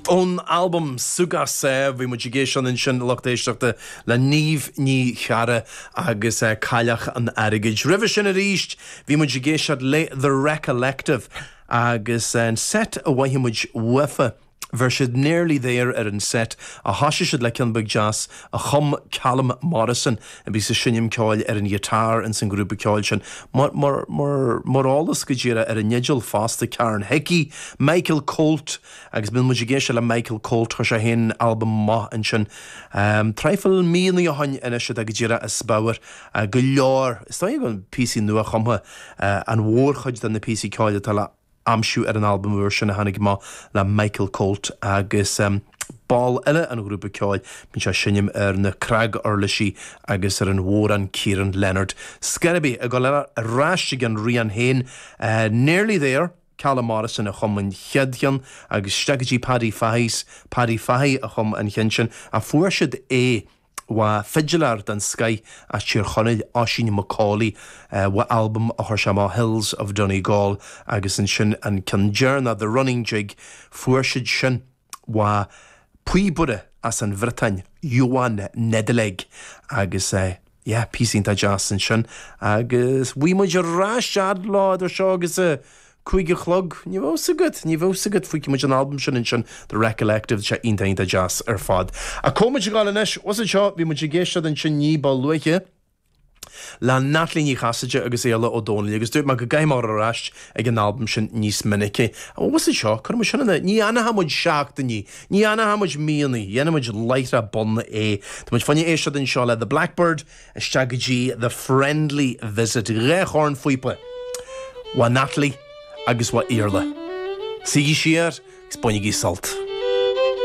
On album Sugas bhí mu géisian in sin lochtéisteachta le níomh ní cheara agus cailleach an airigid. Ribh sin a ríist bhí mu géisiad le The Recollective agus an set a bhaithimid wefa versus nearly there an set a hasisiid le Big Jazz a chum Callum Morrison and be sa sinnim ceáil an guitar and san grúpa ceáil sin mar álas go ddíra an nigel fásta Karen Hickey, Michael Colt agus bin muid géise le Michael Colt chu sé hen album ma an sin treifil mína a hain in se a go ddíra a sbáir go leor is tá gon PC nua chumha an mhórchuid den na PC ceáile tal amsú an album version a hannig ma le Michael Colt agus ball eile an grúpa ceáil min se sinnim na Craig Orlishy agus an mhór an Kieran Leonard. Scarabee a go le ráiste gan rian hain nearly there Callum Morrison a chum an cheadjan agus strategy Paddy Fahey a chum an cheansin a fuairsid wa Figilar dan Sky a tír chonneil Oisin Macaulay wa album a Horshama Hills of Donegal agus an sin an Conjerna the Running Jig fuairsid sin wa Pui Buddha as an Britain Johan Nedeleg agus písínta jazz an sin agus we muid ráisiad lád ar seo agus Cuige chlog, ní bhó sa good fuici muid an album sin The Recollective se intainta jazz ar fad. A cóid gáil inis, os an seo bhí muid géisiad an sin ní ball luiche le natlíní chasaide agus éile ó Dónlaí agus dúirt mar go gaiimar aráist ag an album sin níos minice. A was an seo chur mu sinna ní ana hamuid seachta ní ana hamuid míanaí, dhéana muid leithre bonna Tá muid fanne éisiad an seo le The Blackbird, Shaggy, The Friendly Visit, réchorn fuipa, wa Natalie agus wa Irla. Sigi siar, spóinigí salt.